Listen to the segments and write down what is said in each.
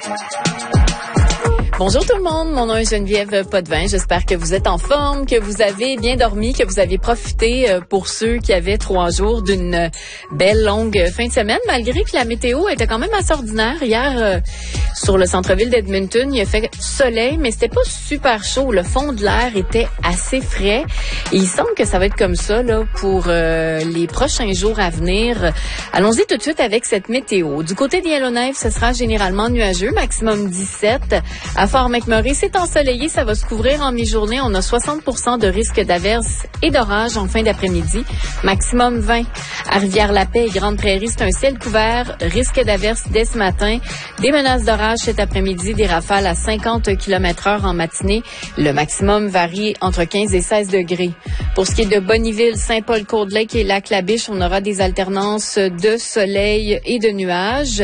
Bonjour tout le monde, mon nom est Geneviève Potvin. J'espère que vous êtes en forme, que vous avez bien dormi, que vous avez profité pour ceux qui avaient 3 jours d'une belle longue fin de semaine, malgré que la météo était quand même assez ordinaire. Hier, sur le centre-ville d'Edmonton, il a fait soleil, mais c'était pas super chaud. Le fond de l'air était assez frais. Et il semble que ça va être comme ça là pour les prochains jours à venir. Allons-y tout de suite avec cette météo. Du côté de Yellowknife, ce sera généralement nuageux, maximum 17. À Fort McMurray, c'est ensoleillé, ça va se couvrir en mi-journée. On a 60% de risque d'averse et d'orage en fin d'après-midi, maximum 20. À Rivière-la-Paix et Grande-Prairie, c'est un ciel couvert, risque d'averse dès ce matin. Des menaces d'orage cet après-midi, des rafales à 50 km/h en matinée. Le maximum varie entre 15 et 16 degrés. Pour ce qui est de Bonnyville, Saint-Paul-Cold Lake et Lac-La-Biche, on aura des alternances de soleil et de nuages.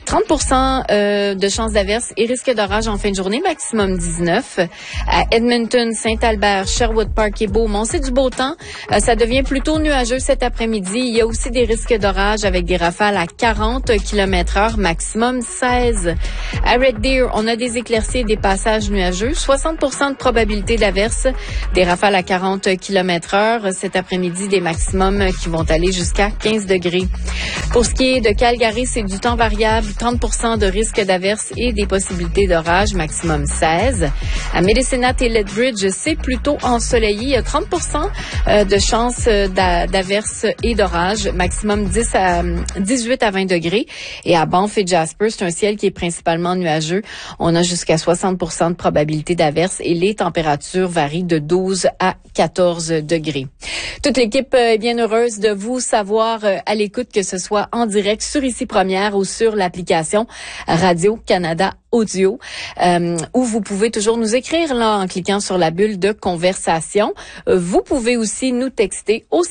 30% de chances d'averse et risque d'orage en fin de journée, maximum 19. À Edmonton, Saint-Albert, Sherwood Park et Beaumont, c'est du beau temps. Ça devient plutôt nuageux cet après-midi. Il y a aussi des risques d'orage avec des rafales à 40 km/h, maximum 16. À Red Deer, on a des éclaircies et des passages nuageux. 60% de probabilité d'averse, des rafales à 40 km/h. Cet après-midi, des maximums qui vont aller jusqu'à 15 degrés. Pour ce qui est de Calgary, c'est du temps variable. 30% de risque d'averse et des possibilités d'orage, maximum 16. À Medicine Hat et Lethbridge, c'est plutôt ensoleillé. Il y a 30% de chances d'averse et d'orage, maximum 18 à 20 degrés. Et à Banff et Jasper, c'est un ciel qui est principalement nuageux. On a jusqu'à 60% de probabilité d'averse et les températures varient de 12 à 14 degrés. Toute l'équipe est bien heureuse de vous savoir à l'écoute, que ce soit en direct sur Ici Première ou sur l'application Radio-Canada Audio, où vous pouvez toujours nous écrire là en cliquant sur la bulle de conversation. Vous pouvez aussi nous texter au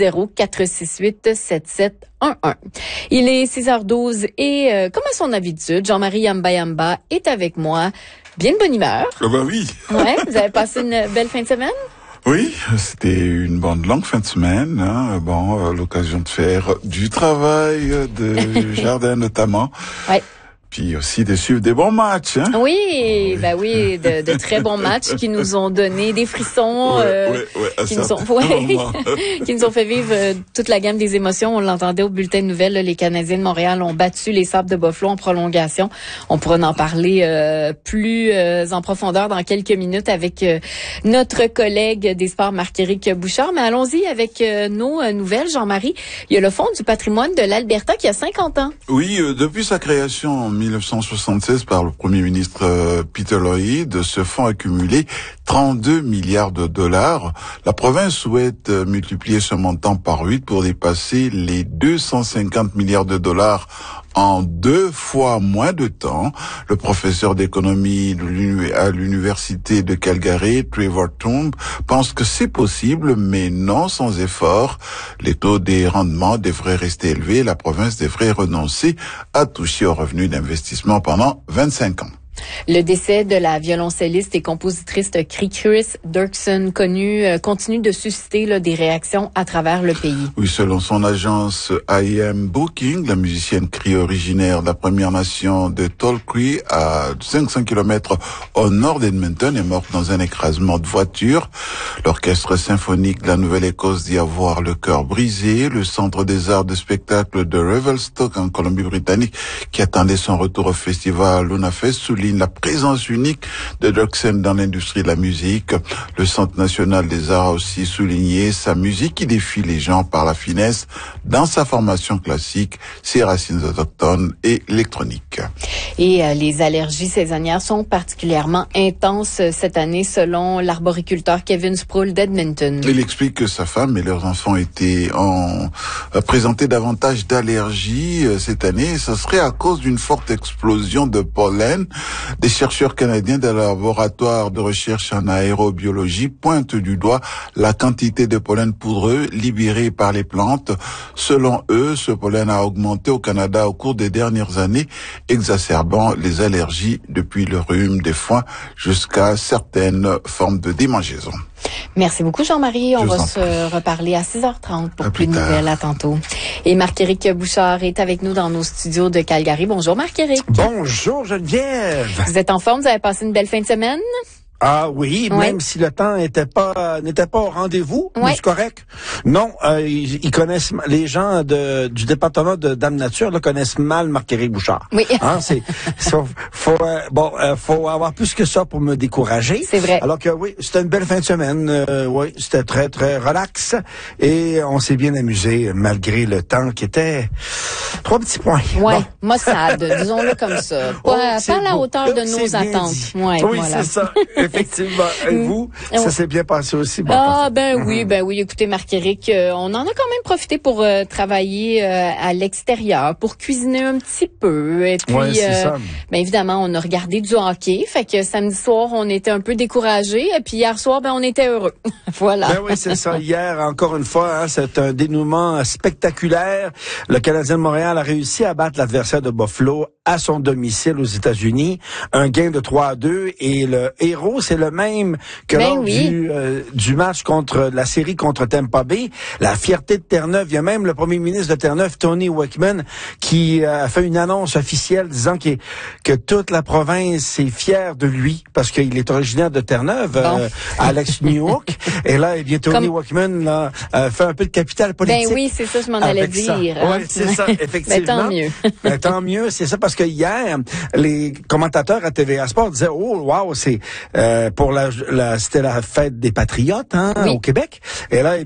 780-468-7711. Il est 6h12 et comme à son habitude, Jean-Marie Yamba est avec moi. Bien de bonne humeur. Ah bah oui. Ouais, vous avez passé une belle fin de semaine? Oui, c'était une bonne longue fin de semaine. Hein. L'occasion de faire du travail, de jardin notamment. Ouais. Puis aussi de suivre des bons matchs. Hein? Oui, ben oui, de très bons matchs qui nous ont donné des frissons, qui nous ont fait vivre toute la gamme des émotions. On l'entendait au bulletin de nouvelles, là, les Canadiens de Montréal ont battu les Sables de Buffalo en prolongation. On pourra en parler plus en profondeur dans quelques minutes avec notre collègue des sports Marc-Éric Bouchard. Mais allons-y avec nos nouvelles, Jean-Marie. Il y a le Fonds du patrimoine de l'Alberta qui a 50 ans. Oui, depuis sa création en 1976 par le premier ministre Peter Lloyd, ce fonds a cumulé 32 milliards de dollars. La province souhaite multiplier ce montant par 8 pour dépasser les 250 milliards de dollars en 2 fois moins de temps. Le professeur d'économie à l'université de Calgary, Trevor Tomb, pense que c'est possible, mais non sans effort. Les taux des rendements devraient rester élevés. La province devrait renoncer à toucher aux revenus d'investissement pendant 25 ans. Le décès de la violoncelliste et compositrice Chris Dirksen, continue de susciter des réactions à travers le pays. Oui, selon son agence I.M. Booking, la musicienne crie originaire de la Première Nation de Tall Cree, à 500 km au nord d'Edmonton, est morte dans un écrasement de voiture. L'orchestre symphonique de la Nouvelle-Écosse dit avoir le cœur brisé. Le Centre des arts de spectacle de Revelstoke en Colombie-Britannique, qui attendait son retour au festival Lunafest, souligne la présence unique de Dirksen dans l'industrie de la musique. Le Centre national des arts a aussi souligné sa musique qui défie les gens par la finesse dans sa formation classique, ses racines autochtones et électroniques. Et les allergies saisonnières sont particulièrement intenses cette année, selon l'arboriculteur Kevin Sproul d'Edmonton. Il explique que sa femme et leurs enfants ont présenté davantage d'allergies cette année. Ce serait à cause d'une forte explosion de pollen. Des chercheurs canadiens d'un laboratoire de recherche en aérobiologie pointent du doigt la quantité de pollen poudreux libéré par les plantes. Selon eux, ce pollen a augmenté au Canada au cours des dernières années, exacerbant les allergies depuis le rhume des foins jusqu'à certaines formes de démangeaison. Merci beaucoup, Jean-Marie. On va se reparler à 6h30 pour plus de nouvelles. À tantôt. Et Marc-Éric Bouchard est avec nous dans nos studios de Calgary. Bonjour, Marc-Éric. Bonjour, Geneviève. Vous êtes en forme? Vous avez passé une belle fin de semaine? Ah oui, même si le temps n'était pas au rendez-vous, mais c'est correct. Non, ils connaissent, les gens du département de Dame Nature là, connaissent mal Marc-Éric Bouchard. Oui. Faut avoir plus que ça pour me décourager. C'est vrai. Alors que oui, c'était une belle fin de semaine. Oui, c'était très très relax et on s'est bien amusé malgré le temps qui était 3 petits points. Ouais, bon. maussade, disons-le comme ça. Pas à la hauteur de nos attentes. Ouais, oui, voilà. c'est ça. Effectivement. Et vous, ça s'est bien passé aussi? Oui. Écoutez, Marc-Éric, on en a quand même profité pour travailler à l'extérieur, pour cuisiner un petit peu. Et puis, évidemment, on a regardé du hockey. Fait que samedi soir, on était un peu découragés. Et puis hier soir, on était heureux. Voilà. Ben oui, c'est ça. Hier, encore une fois, c'est un dénouement spectaculaire. Le Canadien de Montréal a réussi à battre l'adversaire de Buffalo à son domicile aux États-Unis. Un gain de 3-2 et le héros, c'est le même que lors du match contre la série contre Tampa Bay. La fierté de Terre-Neuve. Il y a même le premier ministre de Terre-Neuve, Tony Wickman, qui a fait une annonce officielle disant que toute la province est fière de lui parce qu'il est originaire de Terre-Neuve, Alex Newhook. Et là, Tony Wickman là, fait un peu de capital politique. Ben oui, c'est ça, je m'en allais dire. Oui, c'est ça, effectivement. Tant mieux, c'est ça, parce que hier, les commentateurs à TVA Sport disaient, c'est c'était la fête des patriotes au Québec. Et là,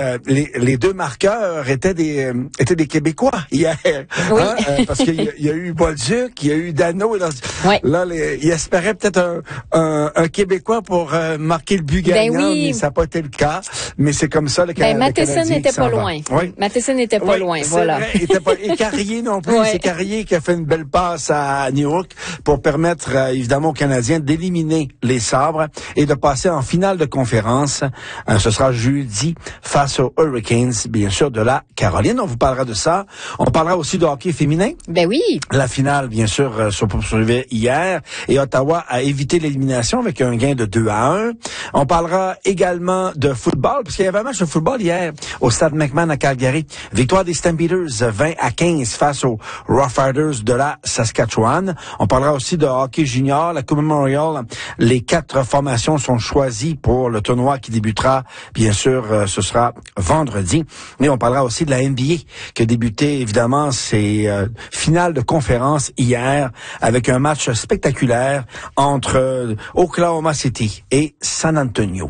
les deux marqueurs étaient des Québécois hier, parce qu'il y a eu Bolduc, il y a eu Dano. Là, ils espéraient peut-être un Québécois pour marquer le but gagnant, mais ça n'a pas été le cas. Mais c'est comme ça, le Canadien. Matheson n'était pas loin. Matheson n'était pas loin, voilà. Vrai, il était pas, et Carrier non plus. C'est Carrier qui a fait une belle passe à Newhook pour permettre, évidemment, aux Canadiens d'éliminer les Sabres et de passer en finale de conférence. Ce sera jeudi face aux Hurricanes, bien sûr, de la Caroline. On vous parlera de ça. On parlera aussi de hockey féminin. Ben oui. La finale, bien sûr, se poursuivait hier et Ottawa a évité l'élimination avec un gain de 2-1. On parlera également de football, parce qu'il y avait un match de football hier au Stade McMahon à Calgary. Victoire des Stampeders 20-15 face aux Roughriders de la Saskatchewan. On parlera aussi de hockey junior, la Coupe Memorial. Les 4 formations sont choisies pour le tournoi qui débutera, bien sûr, ce sera vendredi. Mais on parlera aussi de la NBA qui a débuté, évidemment, ses finales de conférence hier avec un match spectaculaire entre Oklahoma City et San Antonio.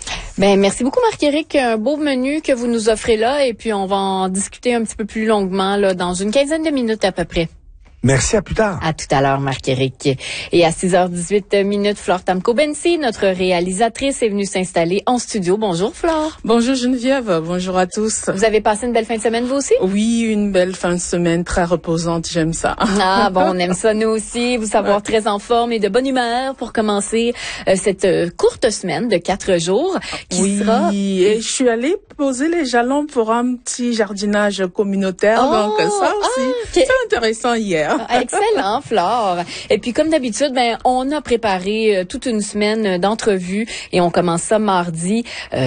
Merci beaucoup, Marc-Éric. Un beau menu que vous nous offrez là, et puis on va en discuter un petit peu plus longuement là, dans une quinzaine de minutes à peu près. Merci, à plus tard. À tout à l'heure, Marc-Éric. Et à 6h18, Flore Tamko-Bensi, notre réalisatrice, est venue s'installer en studio. Bonjour, Flore. Bonjour, Geneviève. Bonjour à tous. Vous avez passé une belle fin de semaine, vous aussi? Oui, une belle fin de semaine, très reposante. J'aime ça. Ah, bon, on aime ça, nous aussi. Vous savoir très en forme et de bonne humeur pour commencer cette courte semaine de 4 jours qui sera... Oui, et je suis allée poser les jalons pour un petit jardinage communautaire. Donc, ça aussi, c'est intéressant hier. Excellent, Flore. Et puis, comme d'habitude, on a préparé toute une semaine d'entrevues et on commence ça mardi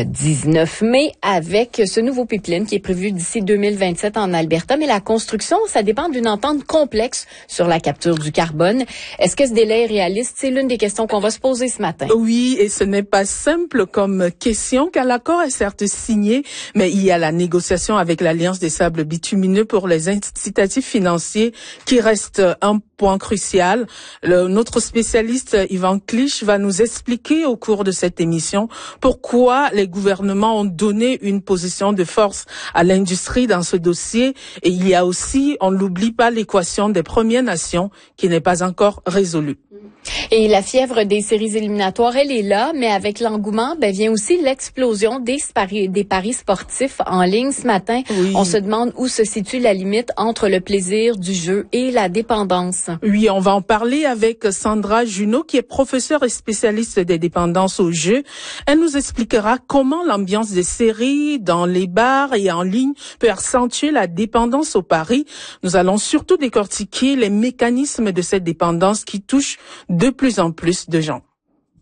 19 mai avec ce nouveau pipeline qui est prévu d'ici 2027 en Alberta. Mais la construction, ça dépend d'une entente complexe sur la capture du carbone. Est-ce que ce délai est réaliste? C'est l'une des questions qu'on va se poser ce matin. Oui, et ce n'est pas simple comme question, car l'accord est certes signé, mais il y a la négociation avec l'Alliance des sables bitumineux pour les incitatifs financiers qui reste un point crucial. Notre spécialiste Yvan Clich va nous expliquer au cours de cette émission pourquoi les gouvernements ont donné une position de force à l'industrie dans ce dossier. Et il y a aussi, on ne l'oublie pas, l'équation des Premières Nations qui n'est pas encore résolue. Et la fièvre des séries éliminatoires, elle est là, mais avec l'engouement, vient aussi l'explosion des paris sportifs en ligne ce matin. Oui. On se demande où se situe la limite entre le plaisir du jeu et la dépendance. Oui, on va en parler avec Sandra Junot, qui est professeure et spécialiste des dépendances au jeu. Elle nous expliquera comment l'ambiance des séries dans les bars et en ligne peut accentuer la dépendance aux paris. Nous allons surtout décortiquer les mécanismes de cette dépendance qui touche de plus en plus de gens.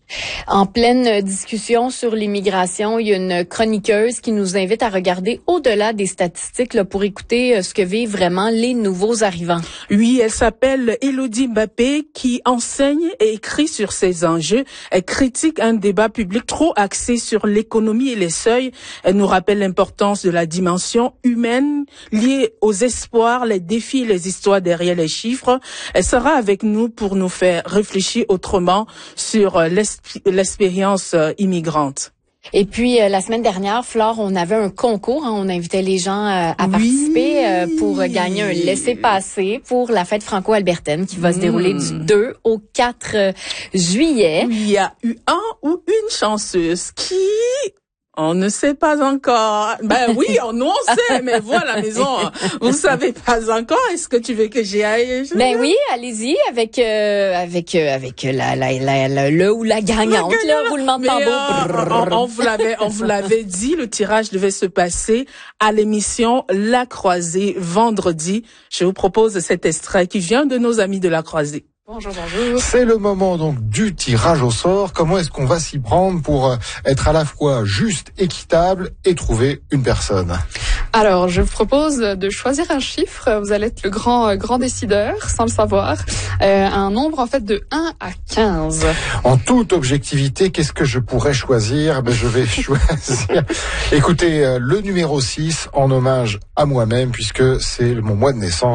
En pleine discussion sur l'immigration, il y a une chroniqueuse qui nous invite à regarder au-delà des statistiques là, pour écouter ce que vivent vraiment les nouveaux arrivants. Oui, elle s'appelle Élodie Mbappé qui enseigne et écrit sur ces enjeux. Elle critique un débat public trop axé sur l'économie et les seuils. Elle nous rappelle l'importance de la dimension humaine liée aux espoirs, les défis, les histoires derrière les chiffres. Elle sera avec nous pour nous faire réfléchir autrement sur l'expérience immigrante. Et puis, la semaine dernière, Flore, on avait un concours. On invitait les gens à participer pour gagner un laissez-passer pour la fête franco-albertaine qui va se dérouler du 2 au 4 juillet. Il y a eu un ou une chanceuse qui... On ne sait pas encore. Ben oui, nous on sait, mais vous à la maison, vous savez pas encore. Est-ce que tu veux que j'y aille? Ben oui, allez-y avec le ou la gagnante, le roulement de tambour. On vous l'avait dit, le tirage devait se passer à l'émission La Croisée vendredi. Je vous propose cet extrait qui vient de nos amis de La Croisée. Bonjour, bonjour. C'est le moment donc du tirage au sort. Comment est-ce qu'on va s'y prendre pour être à la fois juste, équitable et trouver une personne? Alors, je vous propose de choisir un chiffre. Vous allez être le grand décideur, sans le savoir. Un nombre en fait de 1 à 15. En toute objectivité, qu'est-ce que je pourrais choisir? Je vais choisir, écoutez, le numéro 6 en hommage à moi-même puisque c'est mon mois de naissance.